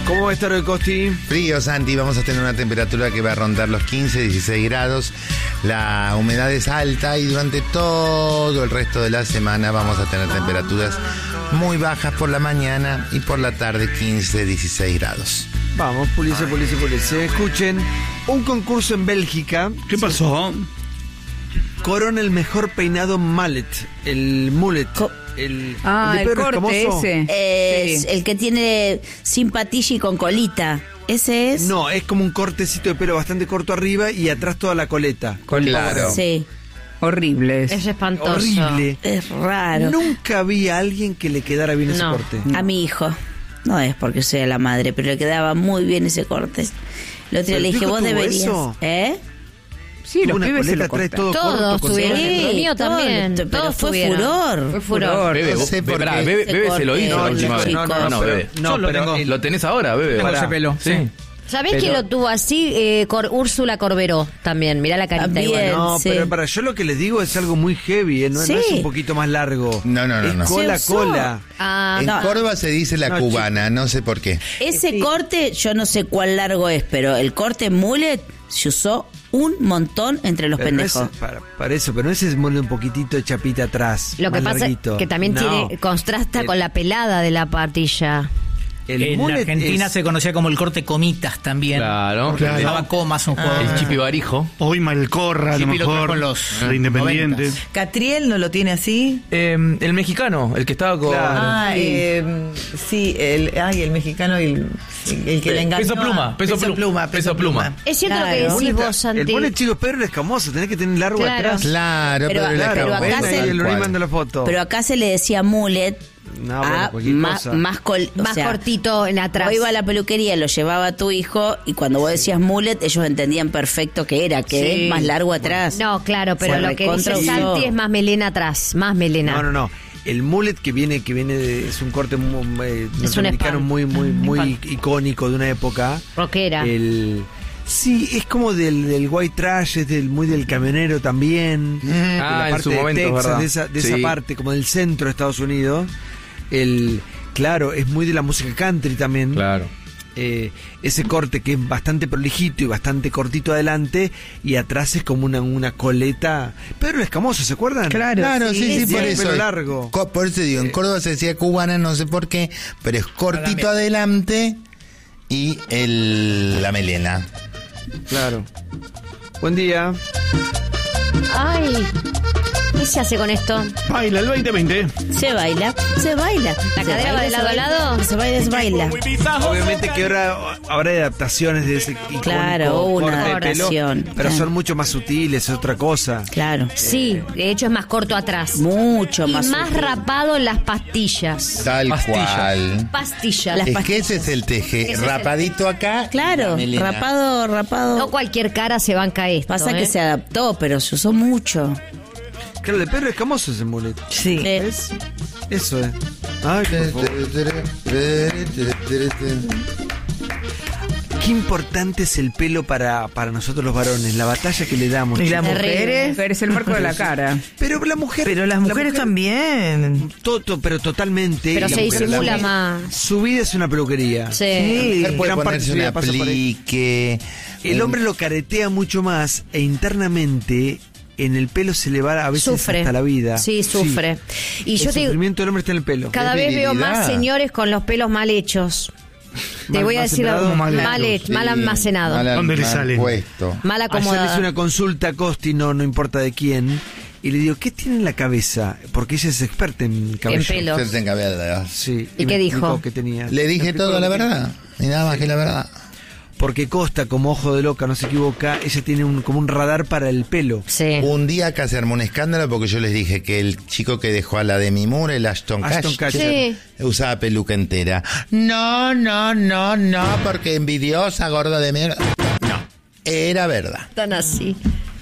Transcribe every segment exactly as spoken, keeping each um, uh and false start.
¿Cómo va a estar el Costi? Frío, Santi, vamos a tener una temperatura que va a rondar los quince, dieciséis grados. La humedad es alta y durante todo el resto de la semana vamos a tener temperaturas muy bajas por la mañana y por la tarde quince, dieciséis grados. Vamos, pulice, pulice, pulice. Escuchen, un concurso en Bélgica. ¿Qué pasó? Corona el mejor peinado mullet. El mullet. Co- el, Ah, de el, perro corte escamoso. ese. Es Sí. el que tiene sin patilla y con colita. Ese es. No, es como un cortecito de pelo bastante corto arriba y atrás toda la coleta. Claro. Sí. Horribles. Es espantoso. Horrible. Es raro. Nunca vi a alguien que le quedara bien ese No. corte. A mi hijo. No es porque sea la madre, pero le quedaba muy bien ese corte. El otro día ¿Pero le tu dije, hijo vos tuvo deberías. eso? ¿Eh? Sí, los Una pibes se coleta lo trae cortan. todo Todos corto, con tuvieron. cebolla. El mío Todo, también. pero Todos fue tuvieron. furor. Fue furor. Bebe, No vos- sé por pará, qué. bebe, Ese bebe se lo corte, hizo la no, última vez. chicos. no, No, no, pero- bebe. no, Yo lo pero- tengo. ¿Lo tenés ahora, bebe? Tengo Pará. ese pelo. Sí. ¿Sabés Pero- quién lo tuvo así? Eh, Cor- Úrsula Corberó también. Mirá la carita También. igual. No, Sí. pero para yo lo que les digo es algo muy heavy, ¿eh? no, Sí. no es un poquito más largo. No, no, no, Es no. cola, Se usó. cola. Ah, En no. Córdoba se dice la No, cubana, no sé por qué. Ese Sí. corte, yo no sé cuál largo es, pero el corte mullet se usó un montón entre los Pero no pendejos. es- para, para eso, pero no es molde un poquitito de chapita atrás. Lo que más pasa larguito. es que también No. tiene contrasta El- con la pelada de la patilla. El En mullet Argentina es- se conocía como el corte comitas también. Claro. Porque Claro. le daba comas a un jugador. El Chipi Barijo. Hoy Malcorra, a lo Chipi lo trajo mejor. en los de Independiente. noventas. ¿Catriel no lo tiene así? Eh, el mexicano, el que estaba con... Claro. Ah, eh, sí, el, ay, el mexicano, el, el que le engañó. Peso a- pluma, peso pluma, peso pluma. Es cierto Claro. lo que el decís mullet- vos, El Santi. mullet, chico, es Pedro el Escamoso, tenés que tener largo Claro. atrás. Claro, Pero- pero, la pero cagó. acá Ven se- ahí el Tal cual. manda la foto. Pero acá se le decía mullet No, bueno, a cualquier más, cosa. más, col- o Más sea, cortito en atrás. vos ibas a la peluquería, lo llevaba a tu hijo y cuando vos decías mullet, ellos entendían perfecto que era, que Sí. es más largo atrás. No, claro, pero Se lo que dice recontra usó. Santi es más melena atrás, más melena. No, no, no. El mullet que viene, que viene de- es un corte muy, eh, norteamericano spam. muy, muy, muy Spam. icónico de una época. Rockera. El sí, es como del, del white trash, es del, muy del camionero también. de Ah, la en parte su de momento, Texas, ¿verdad? de esa, de Sí. esa parte, como del centro de Estados Unidos. El, claro, es muy de la música country también. Claro. Eh, ese corte que es bastante prolijito y bastante cortito adelante y atrás es como una, una coleta. Pedro el Escamoso, ¿se acuerdan? Claro. Claro, sí, sí, Sí, por el eso. pelo largo. Co- Por eso digo, en Córdoba se decía cubana, no sé por qué, pero es cortito adelante y el, la melena. Claro. Buen día. Ay, ¿qué se hace con esto? Baila el veinte veinte. Se baila, se baila. ¿La Se cadera baila, va de se lado a baila, lado? Se baila, se baila. Obviamente que ahora habrá adaptaciones de ese icónico Claro, hubo una corte de pelo, adaptación, pero claro. son mucho más sutiles, es otra cosa. Claro. Sí, de hecho es más corto atrás. Mucho Y más. más sutil. rapado en las pastillas. Tal Pastilla. cual. Pastillas. Las Es pastillas. que ese es el teje, Ese es el- rapadito acá. Claro, la melena. rapado, rapado. No cualquier cara se banca esto. Pasa ¿eh? que se adaptó, pero se usó mucho. Claro, de Pedro Escamoso ese mullet. Sí. Eh, ¿Ves? Eso es. Ay, por favor. Qué importante es el pelo para, para nosotros los varones, la batalla que le damos. Y las chicos. Terrible. mujeres, pero es el marco de la cara. Pero la mujer. Pero las la mujeres mujer- también. to- to- pero totalmente. Pero Y la se mujer- disimula la- más. Su vida es una peluquería. Sí. Sí. La mujer puede gran parte ponerse de su un vida pasa por ahí. aplique. El un- hombre lo caretea mucho más e internamente en el pelo se le va a veces Sufre. hasta la vida. Sí, sufre. Y el yo te digo, sufrimiento del hombre está en el pelo. cada Es vez veo virilidad. más señores con los pelos mal hechos. Te Mal voy a decir almacenado, algo. mal Mal, hecho, hecho, mal Sí, almacenado. mal- ¿Dónde le mal salen? puesto. Mal Ayer le hice acomodado. una consulta a Costi, no, no importa de quién, y le digo, ¿qué tiene en la cabeza? Porque ella es experta en cabello. En pelo. Usted tenga verdad. Sí, ¿Y me qué explicó dijo? que tenía. Le Me dije explicó todo la lo que- verdad. Y nada más que la verdad. Porque Costa, como ojo de loca, no se equivoca, ella tiene un, como un radar para el pelo. Sí. Un día acá se armó un escándalo porque yo les dije que el chico que dejó a la Demi Moore, el Ashton, Ashton Kutcher, Kutcher. Sí. usaba peluca entera. No, no, no, no, porque envidiosa, gorda de mierda. No, era verdad. Tan así.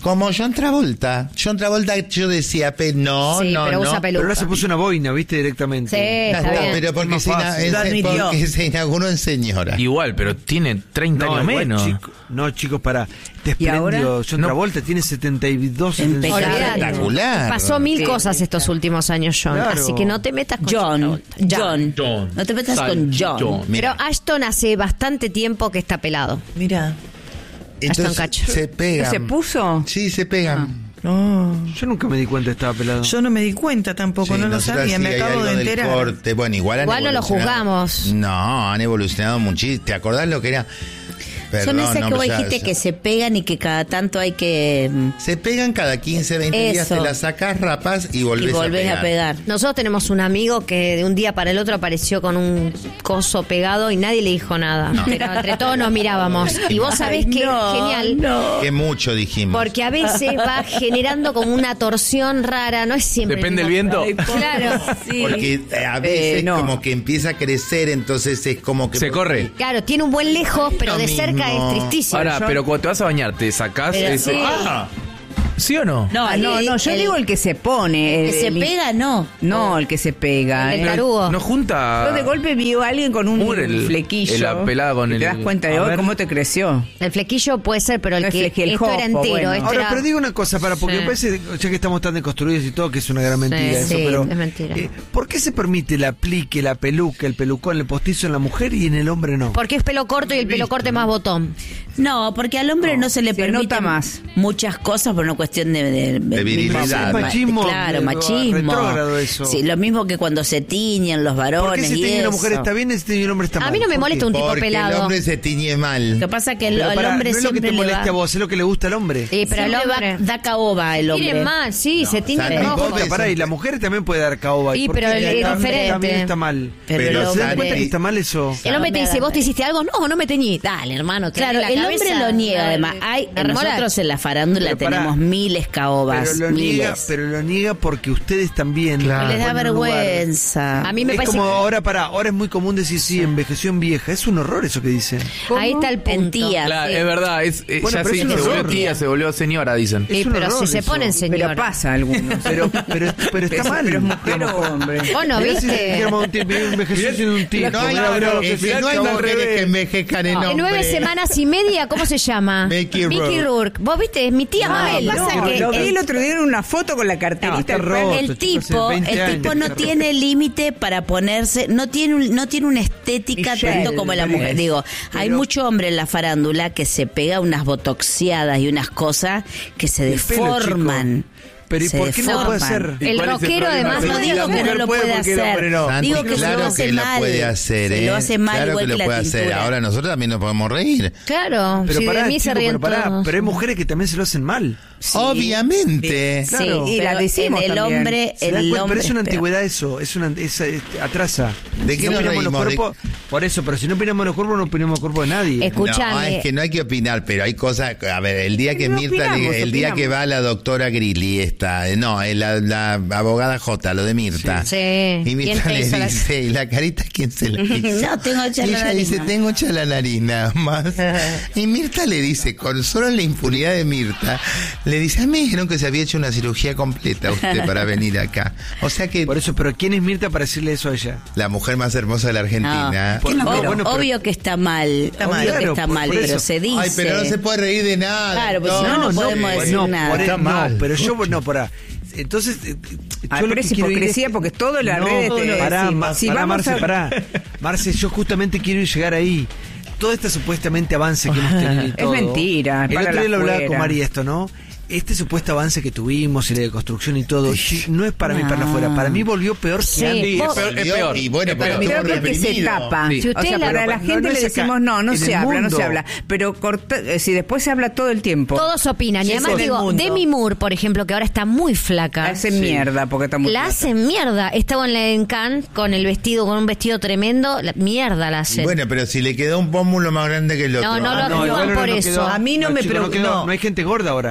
Como John Travolta. John Travolta, yo decía, pe, no, Sí, no, pero no. usa Pero ahora peluca. se puso una boina, ¿viste? Directamente. Sí, Ya está está, bien. pero porque Es se, más ina- fácil. en- Lo admitió. porque se inauguró en señora. Igual, pero tiene treinta No, años igual, menos. chico- no, chicos, para. Te ¿Y ahora? espléndido. John No. Travolta tiene setenta y dos, setenta y seis. Impecable. años. Espectacular. Pasó mil Sí. cosas estos últimos años, John. Claro. Así que no te metas con John, Travolta. John, John. No te metas Sal- con John. John. Mira. Pero Ashton hace bastante tiempo que está pelado. Mira. Entonces, Ashton Kutcher. se pegan. ¿Se puso? Sí, se pegan. No. Yo nunca me di cuenta que estaba pelado. Yo no me di cuenta tampoco, Sí, no lo nosotros sabía, sí me hay acabo algo de del enterar. corte. Bueno, igual han Igual no lo evolucionado. juzgamos. No, han evolucionado muchísimo. ¿Te acordás lo que era? Son Perdón, esas no, que vos ya- dijiste ya- que se pegan y que cada tanto hay que... mm, Se pegan cada quince, veinte días, Eso. te las sacás, rapás y volvés, y volvés a pegar. Nosotros tenemos un amigo que de un día para el otro apareció con un coso pegado y nadie le dijo nada. Pero entre todos nos mirábamos. Y vos sabés Ay, que no, genial. no. Que mucho dijimos. Porque a veces va generando como una torsión rara, no es siempre. Depende el del mismo. viento. Claro. Sí. Porque eh, a veces Eh, no. como que empieza a crecer, entonces es como que... Se corre. Claro, tiene un buen lejos, pero Lo de cerca mismo. es tristísimo. Ahora, yo- pero cuando te vas a bañar, ¿te sacás Pero eso? sí. Ah, ¿sí o no? No, Ah, no, el- no, yo el- digo el que se pone. el que se el- pega, no. No, el que se pega. El eh. tarugo. No junta. Yo de golpe vi a alguien con un Mure el- flequillo. el- la pelada con y el- te das cuenta de a hoy ver. cómo te creció. El flequillo puede ser, pero el No es que flequi- el esto era jopo, entero. bueno. esto Ahora, era- pero digo una cosa, para, porque Sí. me parece, ya que estamos tan deconstruidos y todo, que es una gran mentira Sí, eso, sí, pero. es mentira. eh, ¿Por qué se permite el aplique, la peluca, el pelucón, el postizo en la mujer y en el hombre no? Porque es pelo corto y el pelo corto es más botón. No, porque al hombre no, se le se permite nota más. muchas cosas por una cuestión de, de, De virilidad. ma- Machismo, claro, de- machismo. retrógrado eso. Sí, lo mismo que cuando se tiñen los ¿Por qué varones si y tiene eso. una mujer está bien y si tiene un hombre está mal? A mí no me ¿Por molesta qué? un tipo Porque pelado. el hombre se tiñe mal. Lo que pasa es que el, Pero el pará, hombre no es lo que siempre te le moleste va, a vos, es lo que le gusta al hombre. Sí, pero el siempre va- hombre. da caoba el hombre. Miren más, sí, se tiñe Sandra, de vos rojo. ves- Pará, y la mujer también puede dar caoba. Sí, ¿Por pero qué el- el es hombre diferente. también está mal. Pero Pero el ¿Se dan hombre... cuenta que está mal eso? El hombre te dice, ¿vos te hiciste algo? No, no me teñí. Dale, hermano. te Claro, la el cabeza, hombre lo niega la- además. Hay, la remola. nosotros en la farándula Pero pará. tenemos miles caobas, Pero lo, niega, miles. pero lo niega porque ustedes también. Claro. Les da ponen un lugar. vergüenza. A mí me Es parece como que- ahora para ahora es muy común decir sí, envejeció en vieja. Es un horror eso que dicen. Ahí está el En punto. tía. Claro, sí. es verdad. Es, eh, Bueno, ya pero se, es un se volvió horror. tía, se volvió señora, dicen. Sí, Es un pero horror si se eso. ponen señora. Pero pasa a algunos. Pero, pero, pero está mal. Pero es mujer o hombre. Vos no Mirá si viste. dijéramos un tipo, envejeció siendo un tipo. No hay, mirá, mirá lo que es se que no hay acabó. mujeres que envejezcan en En hombre. nueve semanas y media, ¿cómo se llama? Mickey Rourke. Rourke. Vos viste, es mi tía No, Mabel. pasa no, que lo vi vi el otro día en una foto con la No, carterita. está el roto. pan. El chicos, tipo, hace veinte el años tipo que no está tiene límite para ponerse, no tiene un- no tiene una estética Michelle, tanto como la pero mujer. es- Digo, hay mucho hombre en la farándula que se pega unas botoxiadas y unas cosas que se El pelo, deforman. chico. Pero ¿y Se por qué no lo puede deforman. hacer? El ¿Cuál es el rockero problema? además No no digo digo que no lo puede porque el hombre hacer. no. Santi, Digo que se claro lo hace que lo mal. puede hacer, Se ¿eh? lo hace mal claro igual que lo que la puede hacer. tintura. Ahora nosotros también nos podemos reír. Claro, Pero si pará, de mí chico, se ríen pero pará, todos. pero hay mujeres que también se lo hacen mal. Sí. Obviamente. Sí, Claro. Y la pero decimos en el también. hombre, ¿Se dan el cuenta? hombre Pero es una peor. antigüedad eso, es una es, es- atrasa. ¿De qué Si no nos opinamos los reímos? ¿De- cuerpos, por eso, pero si no opinamos los cuerpos, no opinamos los cuerpos de nadie. Escuchame. No, es que no hay que opinar, pero hay cosas. A ver, el día que No Mirta, le- opinamos, el día opinamos. que va la doctora Grilli, esta, eh, no, eh, la, la abogada J, lo de Mirta. Sí. Y ¿Quién Mirta te le hizo la- dice, ¿y la carita quién se la hizo? No, tengo hecha Y la ella nariz, dice, no. tengo hecha la nariz nada más. Y Mirta le dice, con solo la impunidad de Mirta, le dice, a mí me dijeron que se había hecho una cirugía completa usted para venir acá. O sea que Por eso, pero ¿quién es Mirta para decirle eso a ella? la mujer más hermosa de la Argentina. No. Por- Ob- no, bueno, pero- obvio que está mal, Está obvio mal. que Claro, está por- mal, por pero eso. se dice. Ay, pero no se puede reír de nada. Claro, pues si no, no podemos sí. decir no, nada. por- Está no, mal. pero yo no, para. Entonces, eh, Ay, yo lo pero que es quiero ir hipocresía porque todo en las no, redes te no, pará, decimos, Ma- si pará, vamos Marce, a- pará. Marce, yo justamente quiero ir llegar ahí. Todo este supuestamente avance que hemos tenido y Es todo. mentira, El para otro día la lo hablaba fuera. con María esto, ¿no? Este supuesto avance que tuvimos y la deconstrucción y todo, chi- no es para mí para la afuera. Para mí volvió peor que Sí, antes. Sí, es vos- peor. Es peor. Y bueno, Es pero peor. Pero estuvo porque se reprimido. tapa. Sí. Si O usted sea, la- para la no, gente no le es acá, decimos no, no en se el habla, no mundo. se habla. Pero corta, eh, si después se habla todo el tiempo. Todos opinan. Y Sí, además en el digo, mundo. Demi Moore, por ejemplo, que ahora está muy flaca. La hacen mierda porque está muy La flaca. hacen mierda. Estaba en la en Cannes con el vestido, con un vestido tremendo. La, mierda la hacen. Bueno, pero si le quedó un pómulo más grande que el otro. No, no Ah, lo- No, actúan igual por no eso. quedó- A mí no me chicos, preocupa- quedó- no. no hay gente gorda ahora. no hay Claro,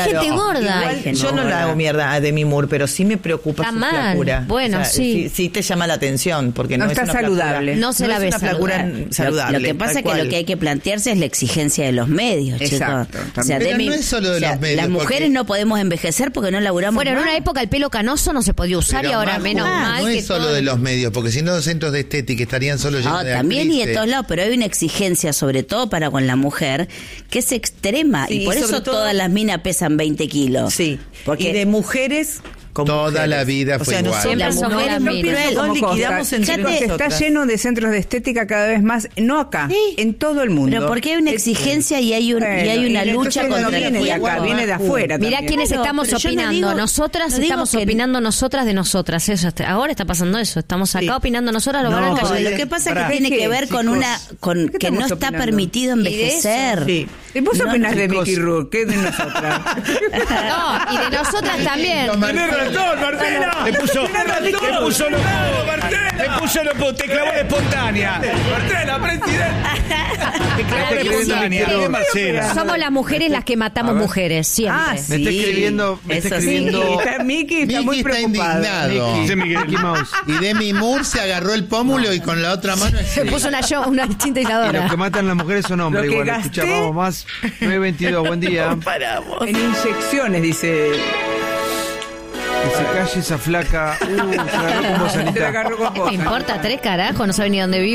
gente gorda. Igual, yo no la hago mierda a Demi Moore, pero sí me preocupa Está su mal. flacura. Bueno, sí. sí. Sí te llama la atención, porque no, No es está una saludable. flacura- No se la es ve una flacura saludable. Lo- saludable. Lo, que pasa tal es que lo cual. que hay que plantearse es la exigencia de los medios, Exacto, chicos. también. Pero no es solo de los medios, Las porque- mujeres no podemos envejecer porque no laburamos Bueno, en más. una época el pelo canoso no se podía usar Pero, y ahora Majo, menos mal. No que es solo todo- de los medios, porque si no los centros de estética estarían solo llenos No, de también y de actrices. todos lados, pero hay una exigencia, sobre todo para con la mujer, que es extrema. Sí, y por y eso sobre todo- todas las minas pesan veinte kilos. Sí, Porque y de mujeres con Toda mujeres. la vida o fue sea, igual. nosotros Siempre las somos mujeres las no mismas. pienso Como nos Costa, liquidamos entre chicos, está nosotras. lleno de centros de estética cada vez más, no acá, en todo el mundo. Pero porque hay una exigencia y hay, un, Bueno, y hay una y lucha entonces no contra viene el de acá, cuerpo. viene de afuera. Mirá también. quiénes Claro, estamos pero yo no opinando. digo- nosotras no digo estamos que- opinando nosotras de nosotras. Eso está- ahora está pasando eso. Estamos acá Sí. opinando nosotras, los No, varones pero callados. Lo que pasa Pará. es que tiene que ver con Chicos, una con ¿qué que no estamos está opinando? permitido Y de eso, envejecer. Sí. ¿Y vos No, opinás de chicos. Mickey Rourke? ¿Qué de nosotras? No, y de nosotras también. Tenés razón, Marcela. Le puso, le puso los Le puso los te clavó la espontánea. Marcela, presidenta. Te clavó la espontánea. Sí. Marcela. Somos las mujeres las que matamos mujeres, siempre. Ah, Me está sí. escribiendo, me está Eso sí. escribiendo Está, Mickey está muy Mickey está preocupado. indignado. Dice Miguel. Mickey Mouse. Y Demi Moore se agarró el pómulo y con la otra mano... Se puso una, yo, una tinta Y los aisladora. que matan las mujeres son hombres. Lo que Igual, gasté- escucha, vamos más. nueve veintidós, buen día. En inyecciones, dice. Que se calle esa flaca. Uh, se agarró como Se la sanita. agarró con ¿Qué vos. me importa? Tres carajos, no sabe ni dónde vive.